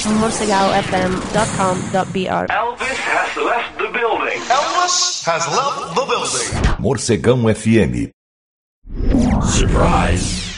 morcegalfm.com.br. Elvis has left the building. Elvis has left the building. Morcegão FM. Surprise!